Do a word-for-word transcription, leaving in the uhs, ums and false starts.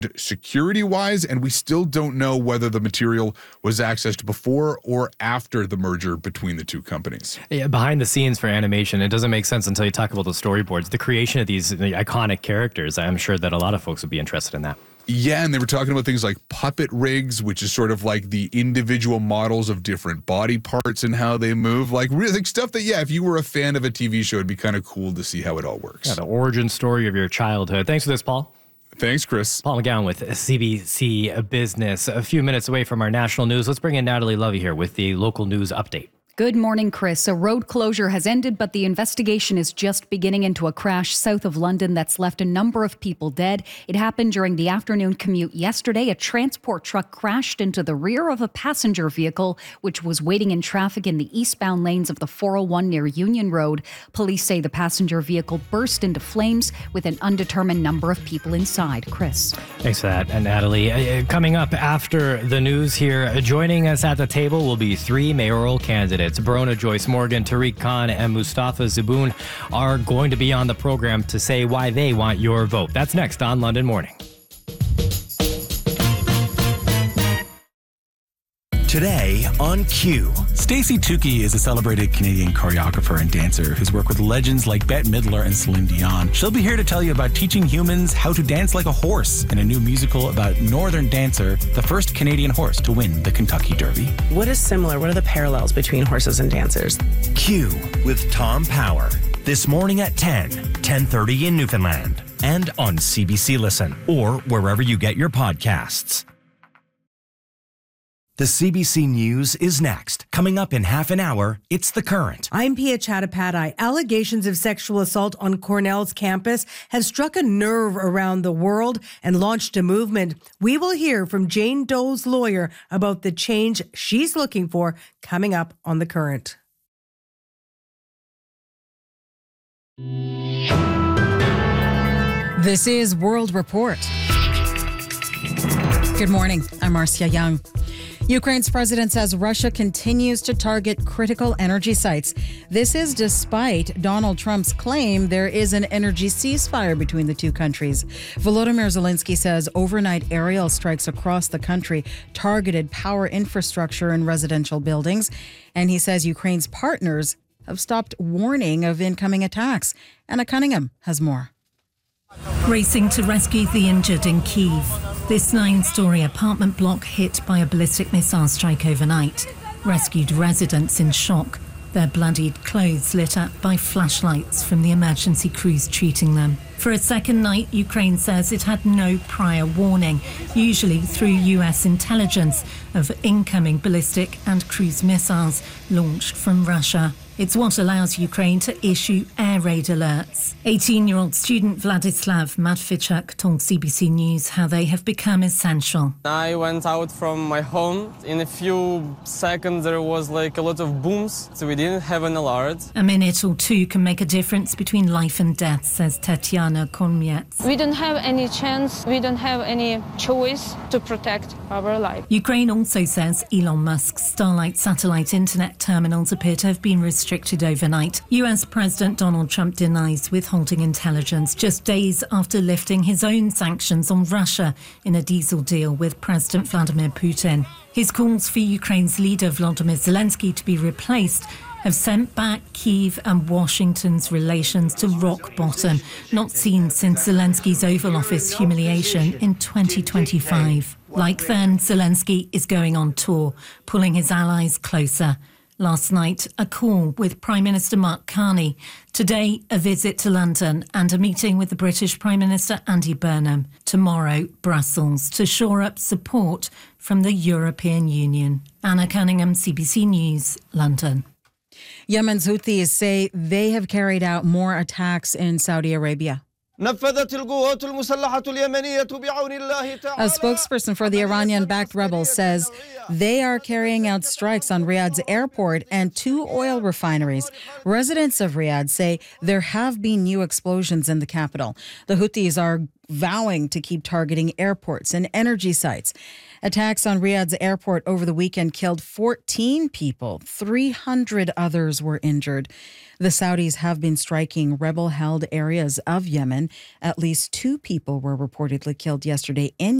security-wise, and we still don't know whether the material was accessed before or after the merger between the two companies. Yeah, behind the scenes for animation, it doesn't make sense until you talk about the storyboards. The creation of these the iconic characters, I'm sure that a lot of folks would be interested in that. Yeah, and they were talking about things like puppet rigs, which is sort of like the individual models of different body parts and how they move. Like, really, like stuff that, yeah, if you were a fan of a T V show, it'd be kind of cool to see how it all works. Yeah, the origin story of your childhood. Thanks for this, Paul. Thanks, Chris. Paul McGowan with C B C Business. A few minutes away from our national news. Let's bring in Natalie Lovey here with the local news update. Good morning, Chris. A road closure has ended, but the investigation is just beginning into a crash south of London that's left a number of people dead. It happened during the afternoon commute yesterday. A transport truck crashed into the rear of a passenger vehicle, which was waiting in traffic in the eastbound lanes of the four oh one near Union Road. Police say the passenger vehicle burst into flames with an undetermined number of people inside. Chris. Thanks for that, and Natalie. Uh, coming up after the news here, uh, joining us at the table will be three mayoral candidates. Barona Joyce Morgan, Tariq Khan, and Mustafa Zubun are going to be on the program to say why they want your vote. That's next on London Morning. Today on Q. Stacey Tukey is a celebrated Canadian choreographer and dancer who's worked with legends like Bette Midler and Celine Dion. She'll be here to tell you about teaching humans how to dance like a horse in a new musical about Northern Dancer, the first Canadian horse to win the Kentucky Derby. What is similar? What are the parallels between horses and dancers? Q with Tom Power. This morning at ten, ten thirty in Newfoundland. And on C B C Listen or wherever you get your podcasts. The C B C News is next. Coming up in half an hour, it's The Current. I'm Pia Chattopadhyay. Allegations of sexual assault on Cornell's campus have struck a nerve around the world and launched a movement. We will hear from Jane Doe's lawyer about the change she's looking for coming up on The Current. This is World Report. Good morning. I'm Marcia Young. Ukraine's president says Russia continues to target critical energy sites. This is despite Donald Trump's claim there is an energy ceasefire between the two countries. Volodymyr Zelensky says overnight aerial strikes across the country targeted power infrastructure and residential buildings. And he says Ukraine's partners have stopped warning of incoming attacks. Anna Cunningham has more. Racing to rescue the injured in Kyiv. This nine-storey apartment block hit by a ballistic missile strike overnight. Rescued residents in shock, their bloodied clothes lit up by flashlights from the emergency crews treating them. For a second night, Ukraine says it had no prior warning, usually through U S intelligence, of incoming ballistic and cruise missiles launched from Russia. It's what allows Ukraine to issue air raid alerts. eighteen-year-old student Vladislav Matvichuk told C B C News how they have become essential. I went out from my home. In a few seconds there was like a lot of booms, so we didn't have an alert. A minute or two can make a difference between life and death, says Tatiana Konmiets. We don't have any chance, we don't have any choice to protect our life. Ukraine also says Elon Musk's Starlink satellite internet terminals appear to have been restricted overnight. U S President Donald Trump denies withholding intelligence just days after lifting his own sanctions on Russia in a diesel deal with President Vladimir Putin. His calls for Ukraine's leader Volodymyr Zelensky to be replaced have sent back Kyiv and Washington's relations to rock bottom, not seen since Zelensky's Oval Office humiliation in twenty twenty-five. Like then, Zelensky is going on tour, pulling his allies closer. Last night, a call with Prime Minister Mark Carney. Today, a visit to London and a meeting with the British Prime Minister Andy Burnham. Tomorrow, Brussels, to shore up support from the European Union. Anna Cunningham, C B C News, London. Yemen's Houthis say they have carried out more attacks in Saudi Arabia. A spokesperson for the Iranian-backed rebels says they are carrying out strikes on Riyadh's airport and two oil refineries. Residents of Riyadh say there have been new explosions in the capital. The Houthis are vowing to keep targeting airports and energy sites. Attacks on Riyadh's airport over the weekend killed fourteen people. three hundred others were injured. The Saudis have been striking rebel-held areas of Yemen. At least two people were reportedly killed yesterday in